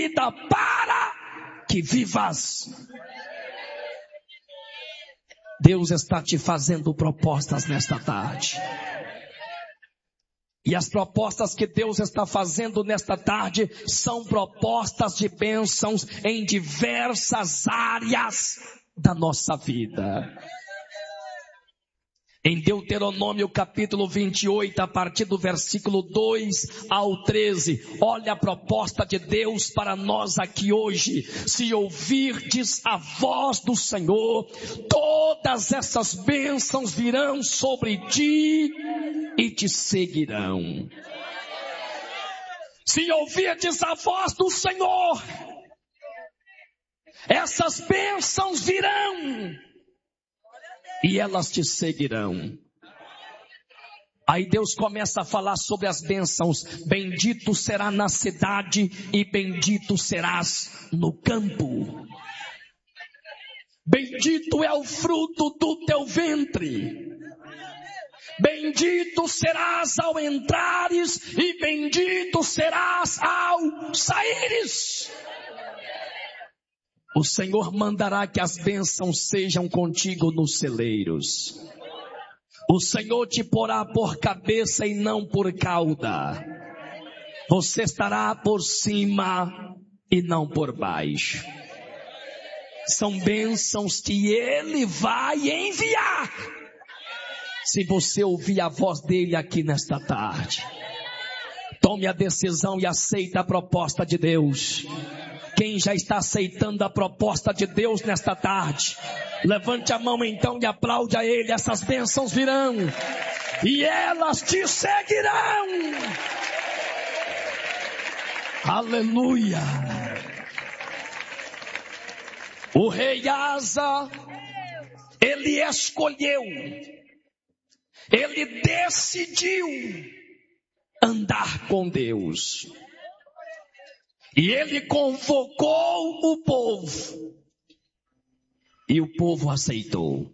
vida para que vivas. Deus está te fazendo propostas nesta tarde. E as propostas que Deus está fazendo nesta tarde são propostas de bênçãos em diversas áreas da nossa vida. Em Deuteronômio capítulo 28, a partir do versículo 2 ao 13, olha a proposta de Deus para nós aqui hoje. Se ouvirdes a voz do Senhor, todas essas bênçãos virão sobre ti e te seguirão. Se ouvirdes a voz do Senhor, essas bênçãos virão e elas te seguirão. Aí Deus começa a falar sobre as bênçãos. Bendito será na cidade e bendito serás no campo. Bendito é o fruto do teu ventre. Bendito serás ao entrares e bendito serás ao saíres. O Senhor mandará que as bênçãos sejam contigo nos celeiros. O Senhor te porá por cabeça e não por cauda. Você estará por cima e não por baixo. São bênçãos que Ele vai enviar, se você ouvir a voz dEle aqui nesta tarde. Tome a decisão e aceita a proposta de Deus. Quem já está aceitando a proposta de Deus nesta tarde, levante a mão então e aplaude a Ele. Essas bênçãos virão e elas te seguirão. Aleluia. O rei Asa, ele escolheu, ele decidiu andar com Deus. E ele convocou o povo. E o povo aceitou.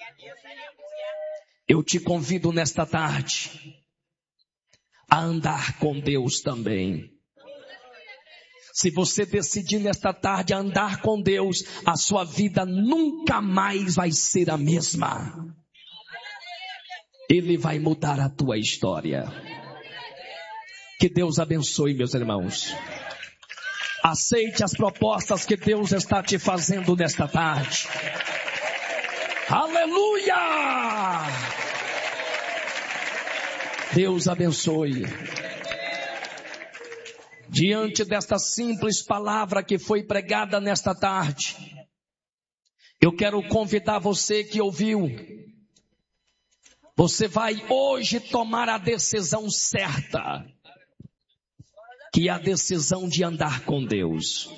Eu te convido nesta tarde a andar com Deus também. Se você decidir nesta tarde andar com Deus, a sua vida nunca mais vai ser a mesma. Ele vai mudar a tua história. Que Deus abençoe, meus irmãos. Aceite as propostas que Deus está te fazendo nesta tarde. Aleluia! Deus abençoe. Diante desta simples palavra que foi pregada nesta tarde, eu quero convidar você que ouviu. Você vai hoje tomar a decisão certa, que é a decisão de andar com Deus.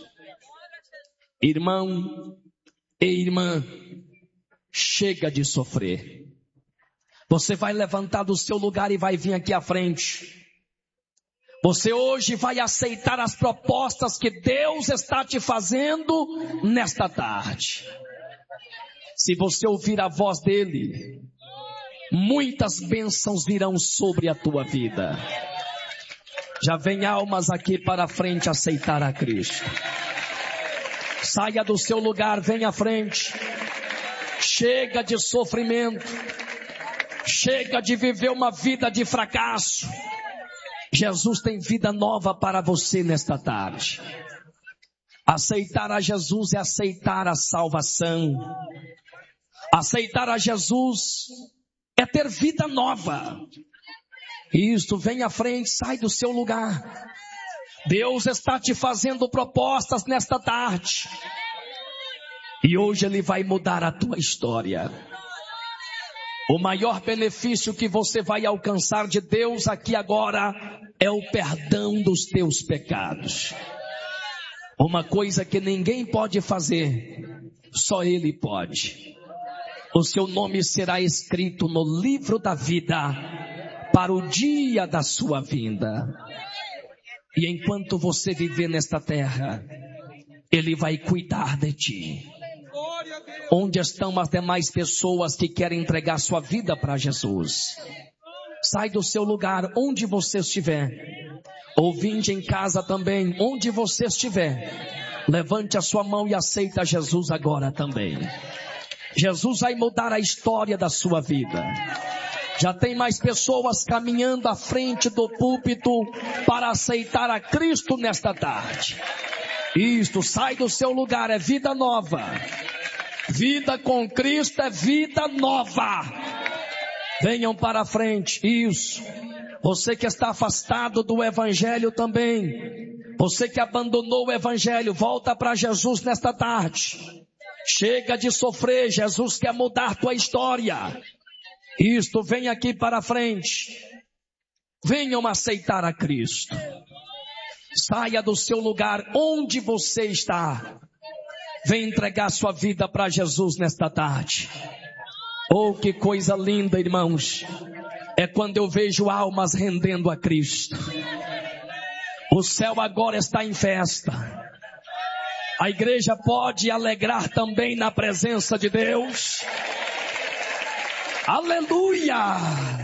Irmão e irmã, chega de sofrer. Você vai levantar do seu lugar e vai vir aqui à frente. Você hoje vai aceitar as propostas que Deus está te fazendo nesta tarde. Se você ouvir a voz dEle, muitas bênçãos virão sobre a tua vida. Já vem almas aqui para a frente aceitar a Cristo. Saia do seu lugar, venha à frente. Chega de sofrimento. Chega de viver uma vida de fracasso. Jesus tem vida nova para você nesta tarde. Aceitar a Jesus é aceitar a salvação. Aceitar a Jesus é ter vida nova. Isto, vem à frente, sai do seu lugar. Deus está te fazendo propostas nesta tarde. E hoje Ele vai mudar a tua história. O maior benefício que você vai alcançar de Deus aqui agora é o perdão dos teus pecados. Uma coisa que ninguém pode fazer, só Ele pode. O seu nome será escrito no livro da vida para o dia da sua vinda. E enquanto você viver nesta terra, Ele vai cuidar de ti. Onde estão as demais pessoas que querem entregar sua vida para Jesus? Sai do seu lugar, onde você estiver. Ouvinte em casa também, onde você estiver. Levante a sua mão e aceita Jesus agora também. Jesus vai mudar a história da sua vida. Já tem mais pessoas caminhando à frente do púlpito para aceitar a Cristo nesta tarde. Isto, sai do seu lugar, é vida nova. Vida com Cristo é vida nova. Venham para a frente, isso. Você que está afastado do Evangelho também. Você que abandonou o Evangelho, volta para Jesus nesta tarde. Chega de sofrer, Jesus quer mudar tua história. Isto, vem aqui para a frente. Venham aceitar a Cristo. Saia do seu lugar onde você está. Vem entregar sua vida para Jesus nesta tarde. Oh, que coisa linda, irmãos. É quando eu vejo almas rendendo a Cristo. O céu agora está em festa. A igreja pode alegrar também na presença de Deus. Aleluia!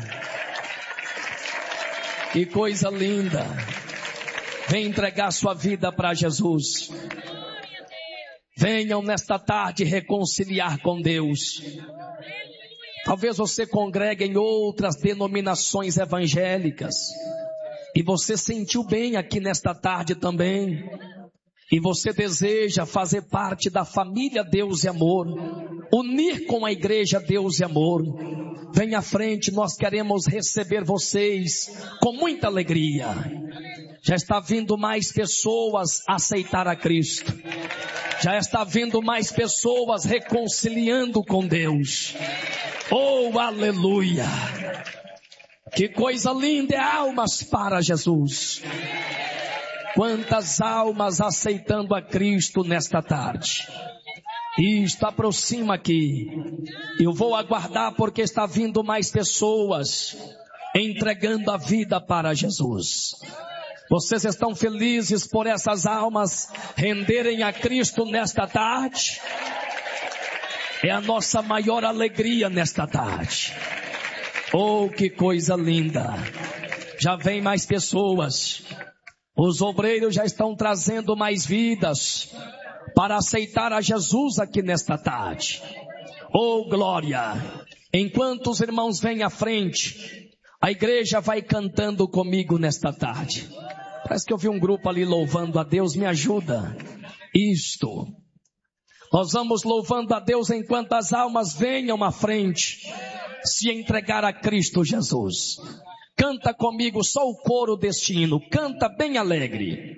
Que coisa linda. Vem entregar sua vida para Jesus. Venham nesta tarde reconciliar com Deus. Talvez você congregue em outras denominações evangélicas. E você sentiu bem aqui nesta tarde também. E você deseja fazer parte da família Deus e Amor. Unir com a igreja Deus e Amor. Vem à frente, nós queremos receber vocês com muita alegria. Já está vindo mais pessoas a aceitar a Cristo. Já está vindo mais pessoas reconciliando com Deus. Oh, aleluia! Que coisa linda é almas para Jesus. Quantas almas aceitando a Cristo nesta tarde. Isto, aproxima aqui. Eu vou aguardar porque está vindo mais pessoas entregando a vida para Jesus. Vocês estão felizes por essas almas renderem a Cristo nesta tarde? É a nossa maior alegria nesta tarde. Oh, que coisa linda. Já vem mais pessoas. Os obreiros já estão trazendo mais vidas para aceitar a Jesus aqui nesta tarde. Oh, glória! Enquanto os irmãos vêm à frente, a igreja vai cantando comigo nesta tarde. Parece que eu vi um grupo ali louvando a Deus, me ajuda. Isto. Nós vamos louvando a Deus enquanto as almas venham à frente, se entregar a Cristo Jesus. Canta comigo só o coro deste hino, canta bem alegre.